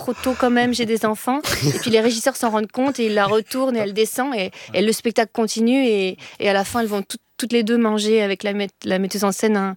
trop tôt quand même, j'ai des enfants. Et puis les régisseurs s'en rendent compte et ils la retournent et elle descend et le spectacle continue et à la fin elles vont toutes les deux manger avec la metteuse en scène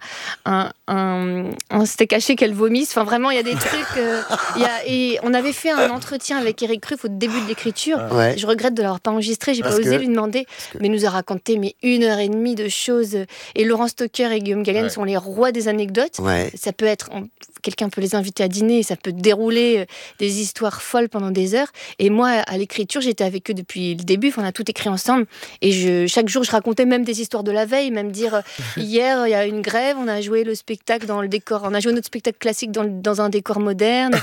un steak haché qu'elle vomisse. Enfin vraiment il y a des trucs. Et on avait fait un entretien avec Eric Ruff au début de l'écriture. Ouais. Je regrette de l'avoir pas enregistré, j'ai pas osé lui demander, mais il nous a raconté 1h30 de choses. Et Laurent Stocker et Guillaume Gallienne sont les rois des anecdotes. Ouais. Ça peut être quelqu'un peut les inviter à dîner et ça peut dérouler des histoires folles pendant des heures. Et moi, à l'écriture, j'étais avec eux depuis le début. Enfin, on a tout écrit ensemble. Et chaque jour, je racontais même des histoires de la veille, même dire hier, il y a une grève, on a joué le spectacle dans le décor. On a joué notre spectacle classique dans un décor moderne.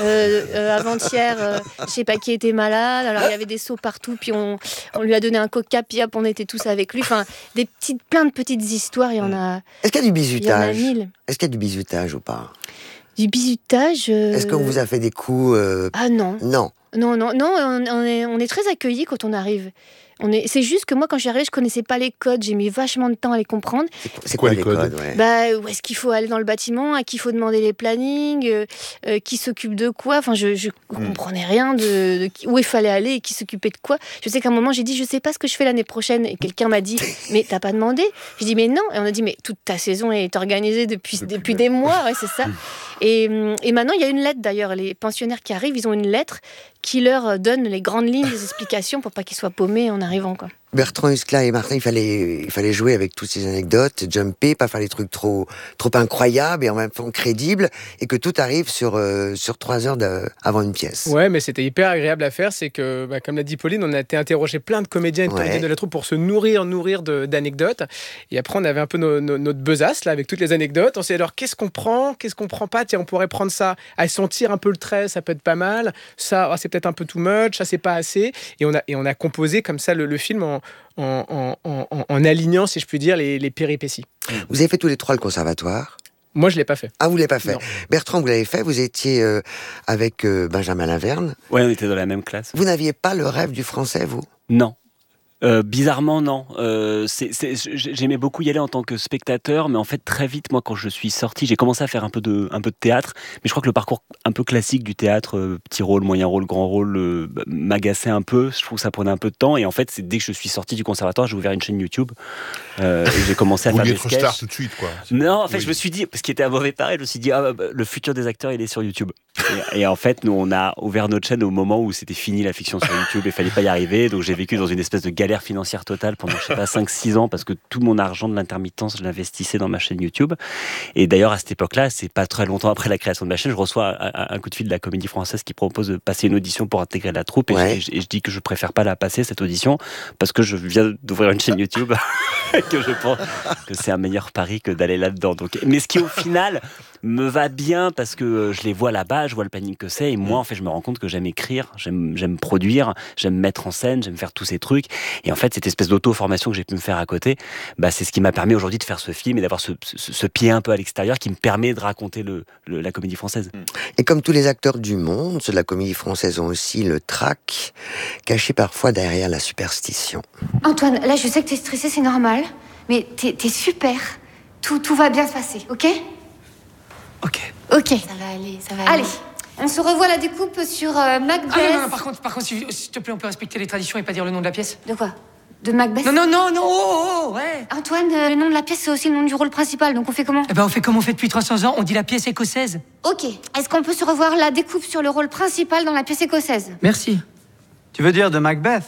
Avant-hier, je sais pas qui était malade. Alors, il y avait des seaux partout. Puis, on lui a donné un coca. Puis, hop, on était tous avec lui. Enfin, plein de petites histoires. Il y en a. Est-ce qu'il y a du bizutage? Il y en a 1000. Est-ce qu'il y a du bizutage ou pas? Du bizutage. Est-ce qu'on vous a fait des coups Ah non. Non. Non, on est très accueillis quand on arrive. C'est juste que moi, quand je suis arrivée, je connaissais pas les codes. J'ai mis vachement de temps à les comprendre. C'est quoi les codes? Où est-ce qu'il faut aller dans le bâtiment, à qui il faut demander les plannings, qui s'occupe de quoi. Enfin, je comprenais rien de où il fallait aller et qui s'occupait de quoi. Je sais qu'à un moment, j'ai dit, je sais pas ce que je fais l'année prochaine. Et quelqu'un m'a dit, mais t'as pas demandé? J'ai dit, mais non. Et on a dit, mais toute ta saison est organisée depuis des mois. Ouais, c'est ça. Et maintenant, il y a une lettre d'ailleurs. Les pensionnaires qui arrivent, ils ont une lettre qui leur donne les grandes lignes des explications pour pas qu'ils soient paumés en arrivant, quoi. Bertrand Huskla et Martin, il fallait jouer avec toutes ces anecdotes, jumper, pas faire des trucs trop incroyables et en même temps crédibles, et que tout arrive sur 3 heures avant une pièce. Ouais, mais c'était hyper agréable à faire. C'est que, comme l'a dit Pauline, on a été interroger plein de comédiens et de comédiennes de la troupe pour se nourrir d'anecdotes. Et après, on avait un peu notre besace là avec toutes les anecdotes. On s'est dit alors qu'est-ce qu'on prend pas. Tiens, on pourrait prendre ça. On tire un peu le trait, ça peut être pas mal. Ça, c'est peut-être un peu too much. Ça, c'est pas assez. Et on a composé comme ça le film en alignant, si je puis dire, les péripéties. Vous avez fait tous les 3 le conservatoire? Moi, je l'ai pas fait. Ah, vous l'avez pas fait? Non. Bertrand, vous l'avez fait? Vous étiez avec Benjamin Laverne? Ouais, on était dans la même classe. Vous n'aviez pas le rêve du français, vous? Non. Bizarrement, non. J'aimais beaucoup y aller en tant que spectateur, mais en fait, très vite, moi, quand je suis sorti, j'ai commencé à faire un peu de théâtre, mais je crois que le parcours un peu classique du théâtre, petit rôle, moyen rôle, grand rôle, m'agaçait un peu. Je trouve que ça prenait un peu de temps, et en fait, c'est dès que je suis sorti du conservatoire, j'ai ouvert une chaîne YouTube, et j'ai commencé à faire des sketchs. Être star tout de suite, quoi. Non, en fait, je me suis dit, parce qu'il était un mauvais pareil, je me suis dit, le futur des acteurs, il est sur YouTube. Et en fait, nous, on a ouvert notre chaîne au moment où c'était fini la fiction sur YouTube, et fallait pas y arriver, donc j'ai vécu dans une espèce de galère financière totale pendant, 5-6 ans, parce que tout mon argent de l'intermittence, je l'investissais dans ma chaîne YouTube. Et d'ailleurs, à cette époque-là, c'est pas très longtemps après la création de ma chaîne, je reçois un coup de fil de la Comédie Française qui propose de passer une audition pour intégrer la troupe. Et je dis que je préfère pas la passer, cette audition, parce que je viens d'ouvrir une chaîne YouTube, que je pense que c'est un meilleur pari que d'aller là-dedans. Donc, mais ce qui, au final, me va bien, parce que je les vois là-bas, je vois le planning que c'est, et moi, en fait, je me rends compte que j'aime écrire, j'aime produire, j'aime mettre en scène, j'aime faire tous ces trucs. Et en fait, cette espèce d'auto-formation que j'ai pu me faire à côté, c'est ce qui m'a permis aujourd'hui de faire ce film et d'avoir ce pied un peu à l'extérieur qui me permet de raconter la Comédie Française. Et comme tous les acteurs du monde, ceux de la Comédie Française ont aussi le trac, caché parfois derrière la superstition. Antoine, là, je sais que t'es stressé, c'est normal, mais t'es super. Tout va bien se passer, ok? Ok. Ok. Ça va aller. Allez, on se revoit la découpe sur Macbeth. Ah non, par contre, s'il te plaît, on peut respecter les traditions et pas dire le nom de la pièce. De quoi? De Macbeth? Non, ouais. Antoine, le nom de la pièce, c'est aussi le nom du rôle principal, donc on fait comment? Eh ben, on fait comme on fait depuis 300 ans, on dit la pièce écossaise. Ok. Est-ce qu'on peut se revoir la découpe sur le rôle principal dans la pièce écossaise? Merci. Tu veux dire de Macbeth?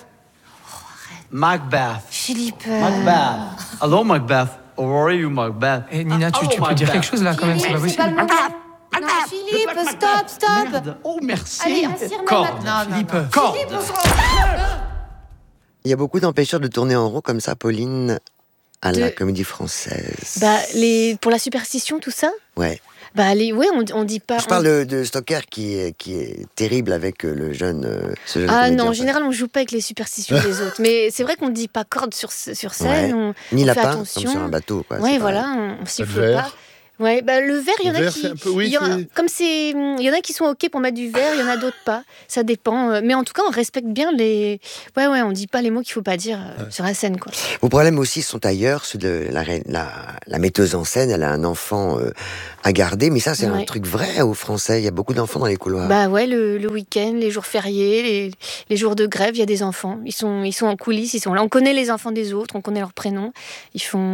Macbeth. Philippe. Macbeth. Hello, Macbeth. How are you, Macbeth? Eh, Nina, tu peux dire quelque chose là quand même, c'est pas Philippe, possible. le moment. Non, Philippe, stop. Merde. Oh, merci. Allez, on s'y remet Corde. maintenant. Philippe. Corde. Philippe, on se revoit. Il y a beaucoup d'empêcheurs de tourner en rond comme ça, Pauline, à la Comédie Française. Pour la superstition, tout ça. Ouais. On dit pas. Je parle de Stocker qui est terrible avec le jeune. Ce jeune Ah comédien, non, en en fait. général, on joue pas avec les superstitions des autres. Mais c'est vrai qu'on ne dit pas corde sur scène. Ouais. Ni on fait lapin, attention. comme sur un bateau. Quoi. Oui, C'est voilà, pareil. on siffle Pas de pas. verre. Ouais, bah, le verre, il y en Le a verre, qui. c'est un peu- oui, il y en a- c'est- comme c'est, il y en a qui sont OK pour mettre du verre, il y en a d'autres pas. Ça dépend. Mais en tout cas, on respecte bien les. Ouais, on dit pas les mots qu'il faut pas dire sur la scène, quoi. Vos problèmes aussi sont ailleurs. Ceux de la metteuse en scène, elle a un enfant à garder, mais ça, c'est un Ouais. truc vrai aux Français. Il y a beaucoup d'enfants dans les couloirs. Bah ouais, le week-end, les jours fériés, les jours de grève, il y a des enfants. Ils sont en coulisses, ils sont là. On connaît les enfants des autres, on connaît leurs prénoms. Ils font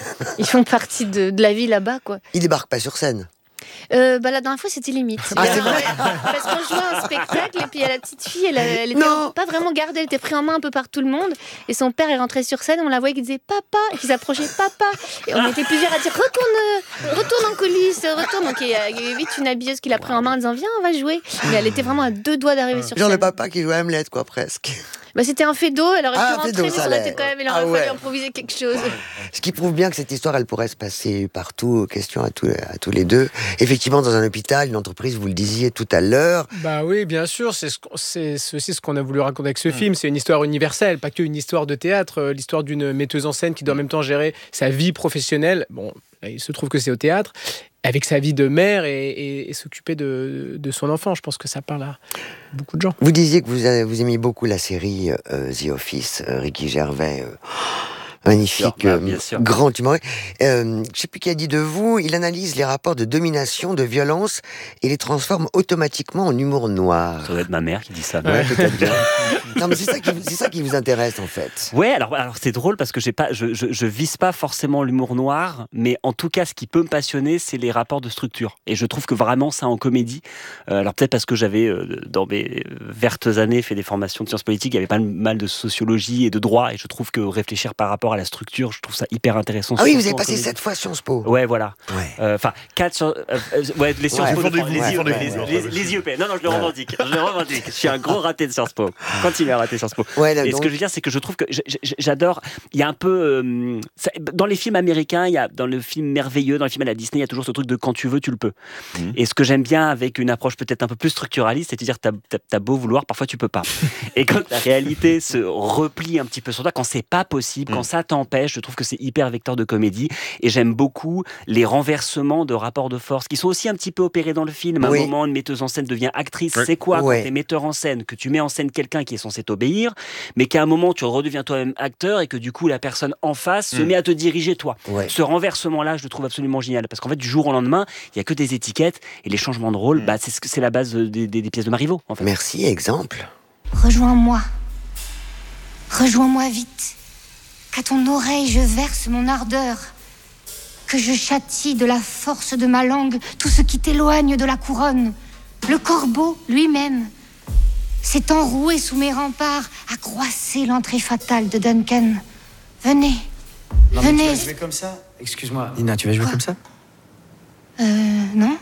partie de la vie là-bas, quoi. Ils débarquent pas sur scène. Bah la dernière fois, c'était limite. Ah, c'est vrai. Parce qu'on jouait un spectacle et puis il y a la petite fille, elle était Non. pas vraiment gardée, elle était prise en main un peu par tout le monde. Et son père est rentré sur scène, on la voyait qui disait papa, et qui s'approchait papa. Et on était plusieurs à dire retourne en coulisses, retourne. Donc il y avait vite une habilleuse qui l'a pris en main en disant viens, on va jouer. Mais elle était vraiment à 2 doigts d'arriver sur Genre scène. le papa qui joue à Hamlet, quoi, presque. Bah, c'était un fait d'eau, elle aurait Ah, pu fait rentrer, d'eau, mais ça ça aurait allait. été quand même, il Ah aurait ouais. fallu improviser quelque chose. Ce qui prouve bien que cette histoire, elle pourrait se passer partout. Question à tous les deux. Effectivement, dans un hôpital, une entreprise, vous le disiez tout à l'heure. Bah oui, bien sûr, c'est aussi ce qu'on a voulu raconter avec ce film. C'est une histoire universelle, pas qu'une histoire de théâtre, l'histoire d'une metteuse en scène qui doit en même temps gérer sa vie professionnelle. Bon, là, il se trouve que c'est au théâtre, avec sa vie de mère et s'occuper de son enfant. Je pense que ça parle à beaucoup de gens. Vous disiez que vous aimiez beaucoup la série The Office, Ricky Gervais. Magnifique, Bien sûr. grand humoriste. Je sais plus qui a dit de vous, il analyse les rapports de domination, de violence et les transforme automatiquement en humour noir. Ça doit être ma mère qui dit ça. Ouais, peut-être bien. Non, mais c'est ça qui vous intéresse, en fait. Ouais, alors c'est drôle parce que je vise pas forcément l'humour noir, mais en tout cas, ce qui peut me passionner, c'est les rapports de structure. Et je trouve que vraiment ça en comédie. Alors peut-être parce que j'avais dans mes vertes années fait des formations de sciences politiques, il y avait pas mal de sociologie et de droit, et je trouve que réfléchir par rapport à la structure, je trouve ça hyper intéressant. Ah oui, vous surtout avez en passé comédie. 7 fois Sciences Po. Ouais, voilà. Ouais. Enfin, 4 sur. Ouais, les Sciences Po. Défendez-vous, Les IUP. Non, je le revendique. Je suis un gros raté de Sciences Po. Continuez à rater Sciences Po. Ouais, là, Et donc- ce que je veux dire, c'est que je trouve que j'adore. Il y a un peu. Dans les films américains, dans le film merveilleux, dans les films à la Disney, il y a toujours ce truc de quand tu veux, tu le peux. Et ce que j'aime bien avec une approche peut-être un peu plus structuraliste, c'est de dire t'as beau vouloir, parfois tu peux pas. Et quand la réalité se replie un petit peu sur toi, quand c'est pas possible, quand ça t'empêche, je trouve que c'est hyper vecteur de comédie. Et j'aime beaucoup les renversements de rapports de force qui sont aussi un petit peu opérés dans le film. À Oui. un moment, une metteuse en scène devient actrice. Ouais. C'est quoi Ouais. quand t'es metteur en scène, que tu mets en scène quelqu'un qui est censé t'obéir, mais qu'à un moment tu redeviens toi-même acteur et que du coup la personne en face se met à te diriger toi. Ouais. Ce renversement-là, je le trouve absolument génial parce qu'en fait, du jour au lendemain, il y a que des étiquettes et les changements de rôle, c'est la base des pièces de Marivaux. En fait. Merci, exemple. Rejoins-moi. Rejoins-moi vite. Qu'à ton oreille je verse mon ardeur. Que je châtie de la force de ma langue tout ce qui t'éloigne de la couronne. Le corbeau lui-même s'est enroué sous mes remparts à croisser l'entrée fatale de Duncan. Venez. Non, mais tu Venez. vas jouer comme ça? Excuse-moi, Nina, tu vas jouer comme ça? Non.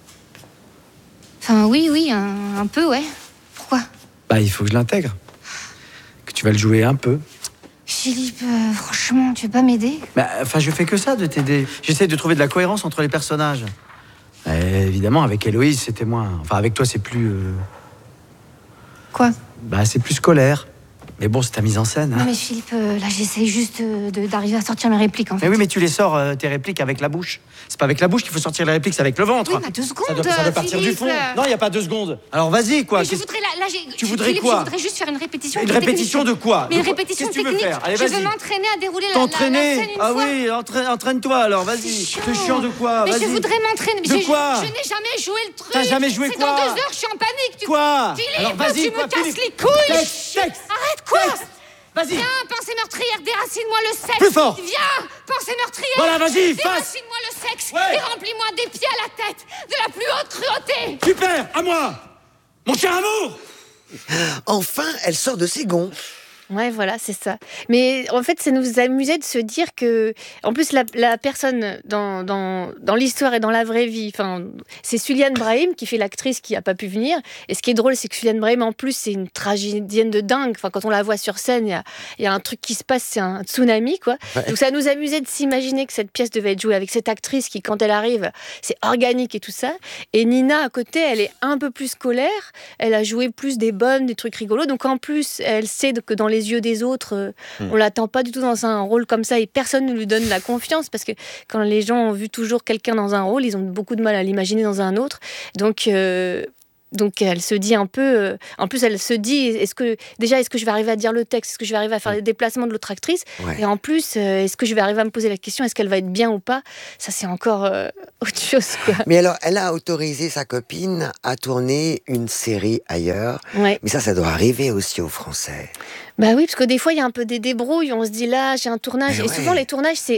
Enfin, oui, un peu, ouais. Pourquoi? Bah, il faut que je l'intègre. Que tu vas le jouer un peu. Philippe, franchement, tu veux pas m'aider? Bah, enfin, je fais que ça de t'aider. J'essaie de trouver de la cohérence entre les personnages. Évidemment, avec Héloïse, c'était moins. Enfin, avec toi, c'est plus. Quoi? Bah, c'est plus scolaire. Mais bon, c'est ta mise en scène. Non Hein. mais Philippe, là j'essaye juste d'arriver à sortir mes répliques en fait. Mais oui, mais tu les sors, tes répliques, avec la bouche. C'est pas avec la bouche qu'il faut sortir les répliques, c'est avec le ventre. Oui, mais 2 secondes, Ça doit partir du Philippe. fond. Non, il n'y a pas 2 secondes. Alors vas-y, quoi. Mais je voudrais là j'ai. Tu voudrais Philippe, quoi? Je voudrais juste faire une répétition. Une technique. répétition de quoi? Mais une De quoi? répétition Qu'est-ce que tu veux technique. faire? Allez, je veux vas-y. m'entraîner à dérouler la T'entraîner? scène une Ah fois. oui, entraîne-toi alors, vas-y. C'est C'est chiant de quoi? Mais Vas-y. je voudrais m'entraîner. De quoi? Je n'ai jamais joué le truc. T'as jamais joué C'est quoi? dans 2 heures, je suis en panique. Quoi? Philippe, Alors vas-y, tu quoi, me casses Philippe? les couilles. Texte. Arrête quoi? Vas-y. Viens, pensée meurtrière, déracine-moi le sexe. Plus fort. Viens, pensée meurtrière. Voilà, vas-y, fasse. Déracine-moi le sexe Ouais. et remplis-moi des pieds à la tête de la plus haute cruauté. Super, à moi. Mon cher amour. Enfin, elle sort de ses gonds. Ouais, voilà, c'est ça. Mais en fait, ça nous amusait de se dire que, en plus, la personne dans l'histoire et dans la vraie vie, c'est Suliane Brahim qui fait l'actrice qui n'a pas pu venir. Et ce qui est drôle, c'est que Suliane Brahim, en plus, c'est une tragédienne de dingue. Enfin, quand on la voit sur scène, il y a un truc qui se passe, c'est un tsunami, quoi. Ouais. Donc ça nous amusait de s'imaginer que cette pièce devait être jouée avec cette actrice qui, quand elle arrive, c'est organique et tout ça. Et Nina, à côté, elle est un peu plus scolaire. Elle a joué plus des bonnes, des trucs rigolos. Donc en plus, elle sait que dans les yeux des autres. On l'attend pas du tout dans un rôle comme ça et personne ne lui donne la confiance parce que quand les gens ont vu toujours quelqu'un dans un rôle, ils ont beaucoup de mal à l'imaginer dans un autre. Donc elle se dit un peu... en plus, elle se dit, est-ce que je vais arriver à dire le texte? Est-ce que je vais arriver à faire les déplacements de l'autre actrice? Et en plus, est-ce que je vais arriver à me poser la question, est-ce qu'elle va être bien ou pas? Ça, c'est encore autre chose, quoi. Mais alors, elle a autorisé sa copine à tourner une série ailleurs. Ouais. Mais ça doit arriver aussi aux Français. Bah oui, parce que des fois, il y a un peu des débrouilles. On se dit là, j'ai un tournage. Et souvent, les tournages, c'est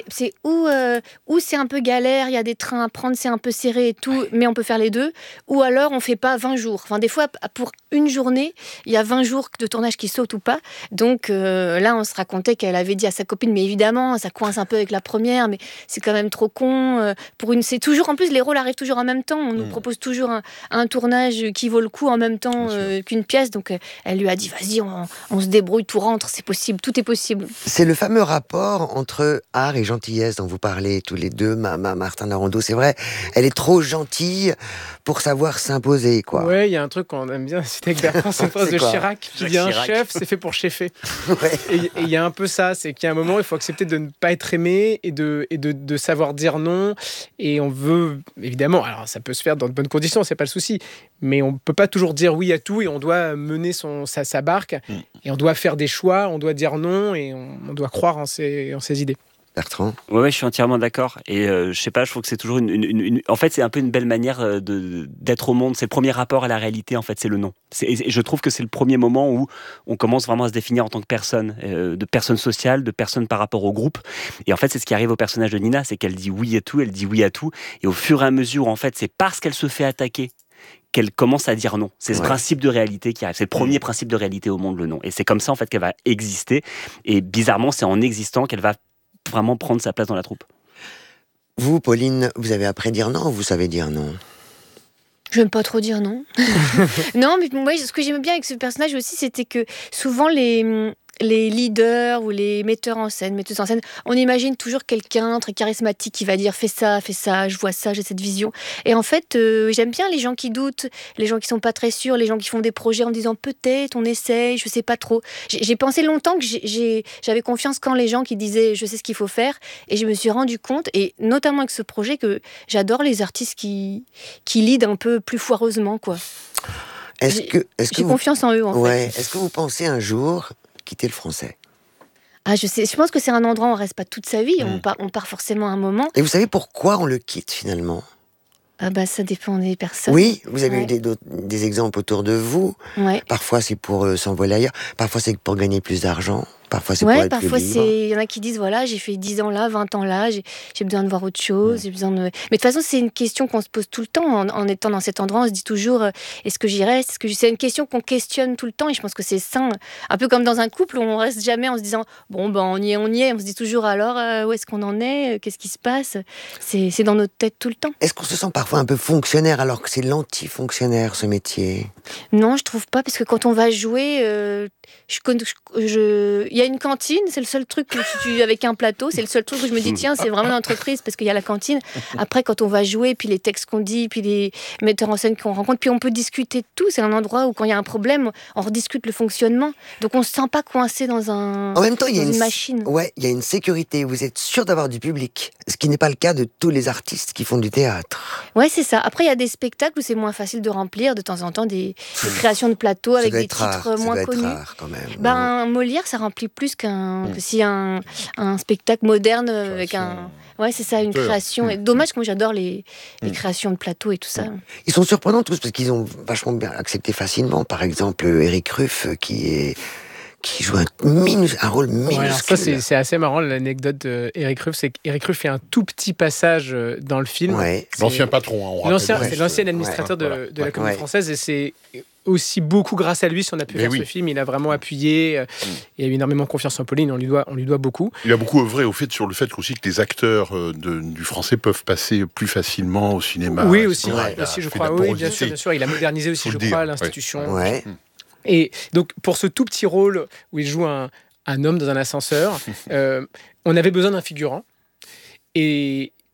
où c'est un peu galère, il y a des trains à prendre, c'est un peu serré et tout, mais on peut faire les deux. Ou alors, on fait pas 20 jours. Enfin, des fois, pour une journée, il y a 20 jours de tournage qui sautent ou pas. Donc là, on se racontait qu'elle avait dit à sa copine, mais évidemment, ça coince un peu avec la première, mais c'est quand même trop con. C'est toujours, en plus, les rôles arrivent toujours en même temps. On nous propose toujours un tournage qui vaut le coup en même temps qu'une pièce. Donc, elle lui a dit, vas-y, on se débrouille. Tout rentre, c'est possible, tout est possible. C'est le fameux rapport entre art et gentillesse dont vous parlez tous les deux, Martin Larondeau. C'est vrai, elle est trop gentille pour savoir s'imposer, quoi. Ouais, il y a un truc qu'on aime bien, c'était avec Bertrand, c'est une phrase de Chirac qui dit un chef, c'est fait pour cheffer. Et il y a un peu ça, c'est qu'il y a un moment, il faut accepter de ne pas être aimé et de savoir dire non. Et on veut, évidemment, alors ça peut se faire dans de bonnes conditions, c'est pas le souci, mais on peut pas toujours dire oui à tout et on doit mener sa barque et on doit faire des choix, on doit dire non et on doit croire en ses idées. Bertrand ? Ouais, je suis entièrement d'accord. Et je sais pas, je trouve que c'est toujours en fait, c'est un peu une belle manière d'être au monde. C'est le premier rapport à la réalité, en fait, c'est le non. Et je trouve que c'est le premier moment où on commence vraiment à se définir en tant que personne, de personne sociale, de personne par rapport au groupe. Et en fait, c'est ce qui arrive au personnage de Nina, c'est qu'elle dit oui à tout, elle dit oui à tout. Et au fur et à mesure, en fait, c'est parce qu'elle se fait attaquer qu'elle commence à dire non. C'est ce principe de réalité qui arrive. C'est le premier principe de réalité au monde, le non. Et c'est comme ça, en fait, qu'elle va exister. Et bizarrement, c'est en existant qu'elle va vraiment prendre sa place dans la troupe. Vous, Pauline, vous avez appris à dire non ou vous savez dire non ? Je n'aime pas trop dire non. Non, mais moi, ce que j'aimais bien avec ce personnage aussi, c'était que souvent les leaders ou les metteuses en scène, on imagine toujours quelqu'un très charismatique qui va dire fais ça, je vois ça, j'ai cette vision. Et en fait, j'aime bien les gens qui doutent, les gens qui sont pas très sûrs, les gens qui font des projets en disant peut-être, on essaye, je sais pas trop. J'ai pensé longtemps que j'avais confiance qu'en les gens qui disaient je sais ce qu'il faut faire, et je me suis rendu compte, et notamment avec ce projet, que j'adore les artistes qui lead un peu plus foireusement, quoi. J'ai confiance en eux, en fait. Est-ce que vous pensez un jour quitter le français? Je pense que c'est un endroit où on reste pas toute sa vie, on part forcément un moment. Et vous savez pourquoi on le quitte finalement? Ça dépend des personnes. Oui, vous avez eu des exemples autour de vous. Ouais. Parfois c'est pour s'envoler ailleurs, parfois c'est pour gagner plus d'argent. Parfois, c'est pour être plus libre. Il y en a qui disent, voilà, j'ai fait 10 ans là, 20 ans là, j'ai besoin de voir autre chose, j'ai besoin de... Mais de toute façon, c'est une question qu'on se pose tout le temps. En étant dans cet endroit, on se dit toujours, est-ce que j'y reste? C'est une question qu'on questionne tout le temps, et je pense que c'est sain. Un peu comme dans un couple où on reste jamais en se disant, on y est. On se dit toujours, alors, où est-ce qu'on en est? Qu'est-ce qui se passe? C'est dans notre tête tout le temps. Est-ce qu'on se sent parfois un peu fonctionnaire alors que c'est l'anti-fonctionnaire, ce métier? Non, je trouve pas, parce que quand on va jouer... Il y a une cantine, c'est le seul truc avec un plateau, c'est le seul truc où je me dis tiens, c'est vraiment une entreprise parce qu'il y a la cantine. Après, quand on va jouer, puis les textes qu'on dit, puis les metteurs en scène qu'on rencontre, puis on peut discuter de tout. C'est un endroit où quand il y a un problème, on rediscute le fonctionnement. Donc on se sent pas coincé dans en même temps, il y a une machine. Ouais, il y a une sécurité. Vous êtes sûr d'avoir du public, ce qui n'est pas le cas de tous les artistes qui font du théâtre. Ouais, c'est ça. Après, il y a des spectacles où c'est moins facile de remplir de temps en temps des créations de plateaux avec des titres moins connus. Rare, quand même, Molière, ça remplit plus qu'un si un spectacle moderne avec un. Ouais, c'est ça, une création. Et dommage que moi j'adore les créations de plateaux et tout ça. Ils sont surprenants tous parce qu'ils ont vachement bien accepté facilement. Par exemple, Éric Ruff qui joue un rôle minuscule. Ça, c'est assez marrant, l'anecdote d'Éric Ruff. C'est qu'Éric Ruff fait un tout petit passage dans le film. Ouais. L'ancien patron, on rappelle. C'est l'ancien administrateur de la Comédie Française, et c'est aussi beaucoup grâce à lui si on a pu faire ce film. Il a vraiment appuyé, il a eu énormément confiance en Pauline, on lui doit beaucoup. Il a beaucoup œuvré sur le fait aussi que les acteurs du français peuvent passer plus facilement au cinéma. Oui, aussi, je crois. Oui, bien sûr. Il a modernisé aussi, je crois, l'institution. Ouais. Et donc, pour ce tout petit rôle où il joue un homme dans un ascenseur, on avait besoin d'un figurant. Et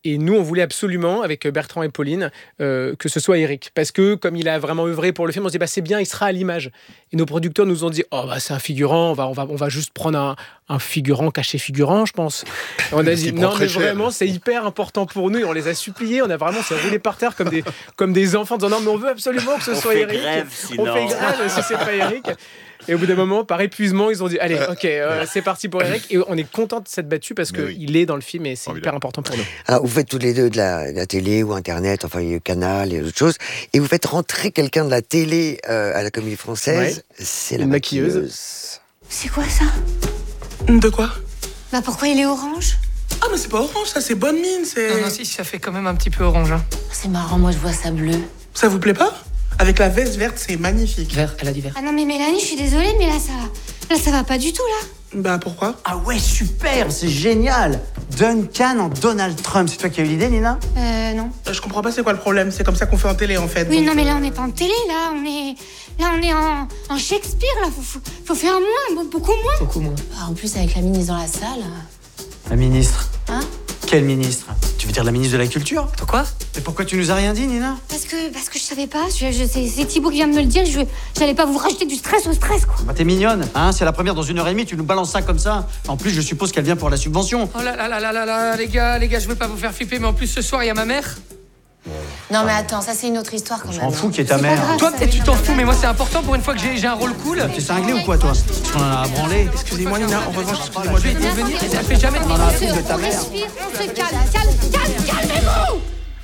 Et nous, on voulait absolument, avec Bertrand et Pauline, que ce soit Eric. Parce que, comme il a vraiment œuvré pour le film, on se dit, c'est bien, il sera à l'image. Et nos producteurs nous ont dit, c'est un figurant, on va juste prendre un figurant, caché figurant, je pense. Et on a dit, non, mais vraiment, c'est hyper important pour nous. Et on les a suppliés, on a vraiment s'est roulé par terre comme des enfants, en disant, non, mais on veut absolument que ce soit Eric. On fait grève si c'est pas Eric. Et au bout d'un moment, par épuisement, ils ont dit allez, ok, c'est parti pour Eric. Et on est content de s'être battu parce qu'il est dans le film et c'est hyper important pour nous. Alors, vous faites toutes les deux de la télé ou Internet, enfin, il y a Canal et d'autres choses. Et vous faites rentrer quelqu'un de la télé à la Comédie Française. Ouais. C'est la maquilleuse. C'est quoi ça? De quoi? Bah pourquoi il est orange? Ah, mais c'est pas orange, ça, c'est bonne mine, c'est... Non, si, ça fait quand même un petit peu orange. Hein. C'est marrant, moi je vois ça bleu. Ça vous plaît pas? Avec la veste verte, c'est magnifique. Vert, elle a dit vert. Ah non mais Mélanie, je suis désolée, mais là ça va pas du tout là. Bah pourquoi? Ah ouais, super, c'est génial. Duncan en Donald Trump, c'est toi qui as eu l'idée, Nina? Non. Je comprends pas c'est quoi le problème, c'est comme ça qu'on fait en télé en fait. Oui, donc, non mais là on n'est pas en télé, là on est en Shakespeare, là, faut faire moins, beaucoup moins. Beaucoup moins. Ah, en plus avec la ministre dans la salle. La ministre. Hein? Quelle ministre? Tu veux dire la ministre de la Culture? Toi quoi? Et pourquoi tu nous as rien dit, Nina? Parce que je savais pas, c'est Thibaut qui vient de me le dire, j'allais pas vous rajouter du stress au stress, quoi. Bah t'es mignonne, hein? C'est la première dans 1h30, tu nous balances ça comme ça. En plus, je suppose qu'elle vient pour la subvention. Oh là là là là là là, les gars, je veux pas vous faire flipper, mais en plus ce soir, il y a ma mère. Non mais attends, ça c'est une autre histoire quand Je même. m'en fous qui est ta C'est pas mère. grave. Toi, ça, peut-être tu oui, t'en non, fous, mais moi c'est important pour une fois que j'ai un rôle cool. T'es cinglé ou quoi, toi? Parce qu'on en a à branler. Excusez-moi Nina, en revanche, excusez-moi. Je vais venir, elle fait jamais de On en a un truc de On ta mère. respire, on se calme, calmez-vous.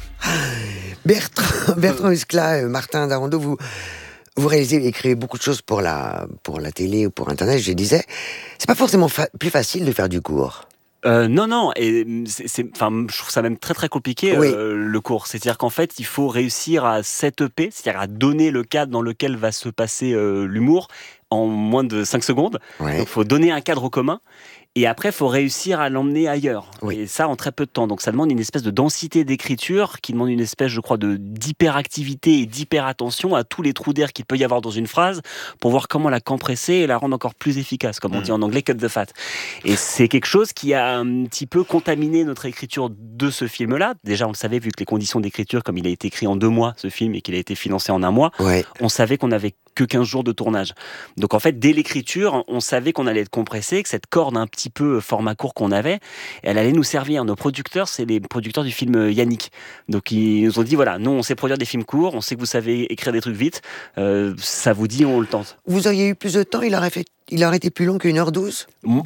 Bertrand Huskla, Martin Darondo, vous réalisez et écrivez beaucoup de choses pour la télé ou pour Internet, je disais. C'est pas forcément plus facile de faire du court. Non, et je trouve ça même très très compliqué, Oui. le cours. C'est-à-dire qu'en fait, il faut réussir à setuper, c'est-à-dire à donner le cadre dans lequel va se passer l'humour en moins de 5 secondes. Ouais. Donc, il faut donner un cadre commun. Et après, il faut réussir à l'emmener ailleurs. Oui. Et ça, en très peu de temps. Donc, ça demande une espèce de densité d'écriture qui demande une espèce, je crois, d'hyperactivité et d'hyperattention à tous les trous d'air qu'il peut y avoir dans une phrase pour voir comment la compresser et la rendre encore plus efficace. Comme on dit en anglais, cut the fat. Et c'est quelque chose qui a un petit peu contaminé notre écriture de ce film-là. Déjà, on le savait, vu que les conditions d'écriture, comme il a été écrit en 2 mois, ce film, et qu'il a été financé en 1 mois, Ouais. on savait qu'on avait que 15 jours de tournage. Donc en fait, dès l'écriture, on savait qu'on allait être compressé, que cette corde un petit peu format court qu'on avait, elle allait nous servir. Nos producteurs, c'est les producteurs du film Yannick. Donc ils nous ont dit, voilà, nous on sait produire des films courts, on sait que vous savez écrire des trucs vite, ça vous dit, on le tente. Vous auriez eu plus de temps, il aurait été plus long qu'1h12?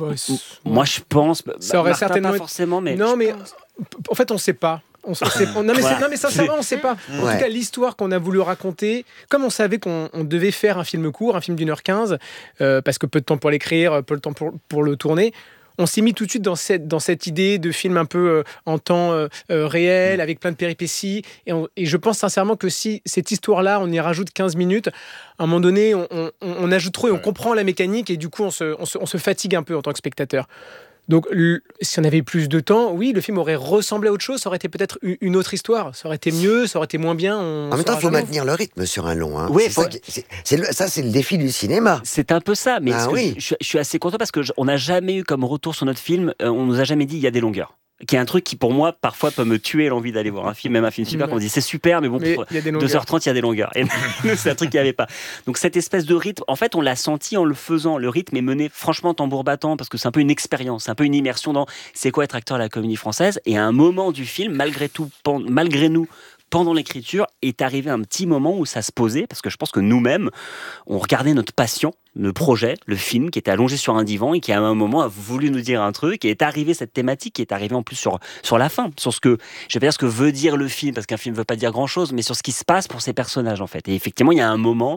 Moi je pense, Ça aurait Martin, certainement pas été- forcément, mais... Non, mais en fait, on sait pas. Non, mais sincèrement, on sait pas. En Ouais. tout cas, l'histoire qu'on a voulu raconter, comme on savait qu'on devait faire un film court, un film d'1h15, parce que peu de temps pour l'écrire, peu de temps pour le tourner, on s'est mis tout de suite dans cette idée de film un peu en temps réel, avec plein de péripéties. Et je pense sincèrement que si cette histoire-là, on y rajoute 15 minutes, à un moment donné, on ajoute trop et on comprend la mécanique, et du coup, on se fatigue un peu en tant que spectateur. Donc, si on avait plus de temps, oui, le film aurait ressemblé à autre chose, ça aurait été peut-être une autre histoire, ça aurait été mieux, ça aurait été moins bien. En même temps, il faut maintenir le rythme sur un long. Hein. Oui, c'est le défi du cinéma. C'est un peu ça, mais Ah oui. je suis assez content parce qu'on n'a jamais eu comme retour sur notre film, on nous a jamais dit il y a des longueurs. Qui est un truc qui, pour moi, parfois peut me tuer l'envie d'aller voir un film, même un film super, qu'on dit c'est super, mais bon, Mais pour il y a des longueurs. 2h30, il y a des longueurs. Et nous, c'est un truc qu'il n'y avait pas. Donc, cette espèce de rythme, en fait, on l'a senti en le faisant. Le rythme est mené franchement tambour battant parce que c'est un peu une expérience, un peu une immersion dans c'est quoi être acteur à la Comédie Française. Et à un moment du film, malgré nous, pendant l'écriture, est arrivé un petit moment où ça se posait, parce que je pense que nous-mêmes, on regardait notre passion, le projet, le film, qui était allongé sur un divan et qui, à un moment, a voulu nous dire un truc, et est arrivé cette thématique, qui est arrivée en plus sur la fin, sur ce que, je vais pas dire ce que veut dire le film, parce qu'un film veut pas dire grand-chose, mais sur ce qui se passe pour ces personnages, en fait. Et effectivement, il y a un moment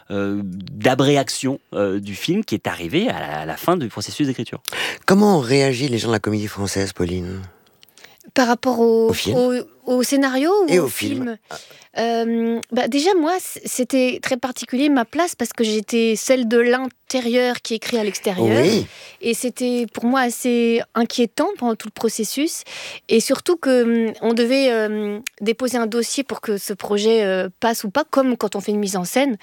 d'abréaction du film qui est arrivé à la fin du processus d'écriture. Comment ont réagi les gens de la Comédie Française, Pauline? Par rapport Au film. au scénario ou Et au au film. Déjà, moi, c'était très particulier ma place parce que j'étais celle de l'intérieur qui écrit à l'extérieur. Oui. Et c'était pour moi assez inquiétant pendant tout le processus. Et surtout qu'on devait déposer un dossier pour que ce projet passe ou pas, comme quand on fait une mise en scène.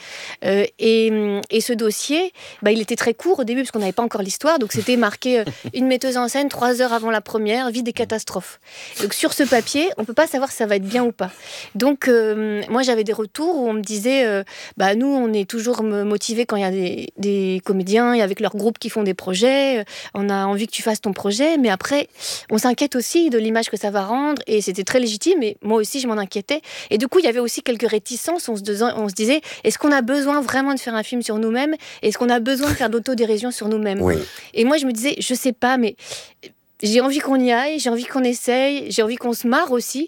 Et ce dossier, il était très court au début, parce qu'on n'avait pas encore l'histoire. Donc c'était marqué une metteuse en scène 3 heures avant la première, vie des catastrophes. Donc sur ce papier, on ne peut pas savoir si ça va être bien ou pas. Donc moi, j'avais des retours où on me disait, nous, on est toujours motivés quand il y a des comédiens et avec leurs groupes qui font des projets. On a envie que tu fasses ton projet, mais après, on s'inquiète aussi de l'image que ça va rendre, et c'était très légitime, et moi aussi, je m'en inquiétais. Et du coup, il y avait aussi quelques réticences, on se disait, est-ce qu'on a besoin vraiment de faire un film sur nous-mêmes? Est-ce qu'on a besoin de faire de l'autodérision sur nous-mêmes? Oui. Et moi, je me disais, je sais pas, mais j'ai envie qu'on y aille, j'ai envie qu'on essaye, j'ai envie qu'on se marre aussi.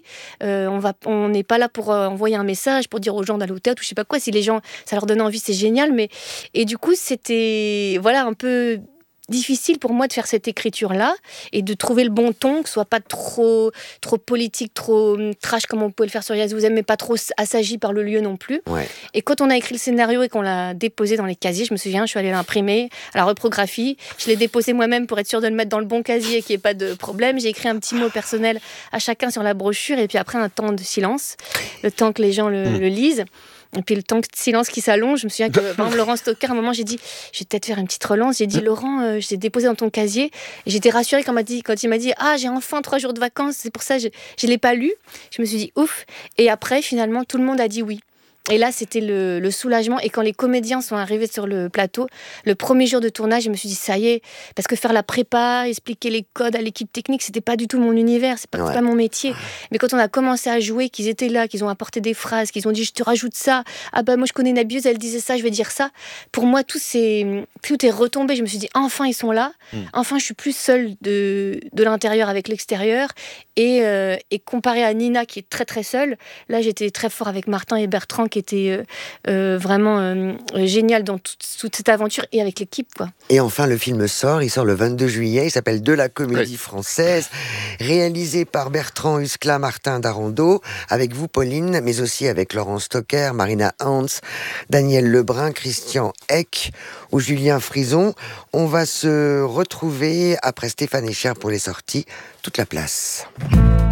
On n'est pas là pour envoyer un message, pour dire aux gens d'aller au théâtre ou je sais pas quoi. Si les gens, ça leur donne envie, c'est génial. Et du coup, c'était un peu difficile pour moi de faire cette écriture-là et de trouver le bon ton, que ce soit pas trop politique, trop trash comme on pouvait le faire sur Yes Vous Aime, mais pas trop assagi par le lieu non plus. Ouais. Et quand on a écrit le scénario et qu'on l'a déposé dans les casiers, je me souviens, je suis allée l'imprimer à la reprographie, je l'ai déposé moi-même pour être sûre de le mettre dans le bon casier et qu'il n'y ait pas de problème. J'ai écrit un petit mot personnel à chacun sur la brochure, et puis après un temps de silence, le temps que les gens le lisent. Et puis le temps de silence qui s'allonge, je me souviens que par exemple, Laurent Stocker, à un moment, j'ai dit, je vais peut-être faire une petite relance. J'ai dit, Laurent, je t'ai déposé dans ton casier. Et j'étais rassurée quand il m'a dit, j'ai enfin 3 jours de vacances, c'est pour ça que je ne l'ai pas lu. Je me suis dit, ouf. Et après, finalement, tout le monde a dit oui. Et là, c'était le soulagement. Et quand les comédiens sont arrivés sur le plateau, le premier jour de tournage, je me suis dit, ça y est, parce que faire la prépa, expliquer les codes à l'équipe technique, c'était pas du tout mon univers, c'est pas mon métier. Mais quand on a commencé à jouer, qu'ils étaient là, qu'ils ont apporté des phrases, qu'ils ont dit, je te rajoute ça, moi je connais Nabieuse, elle disait ça, je vais dire ça. Pour moi, tout est retombé. Je me suis dit, enfin, ils sont là. Enfin, je suis plus seule de l'intérieur avec l'extérieur. Et comparé à Nina, qui est très très seule, là, j'étais très fort avec Martin et Bertrand, qui était vraiment génial dans toute cette aventure, et avec l'équipe, quoi. Et enfin, le film il sort le 22 juillet, il s'appelle De la comédie française, réalisé par Bertrand Huskla, Martin Darando, avec vous, Pauline, mais aussi avec Laurent Stocker, Marina Hans, Daniel Lebrun, Christian Eck ou Julien Frison. On va se retrouver après Stéphane Echer pour les sorties. Toute la place.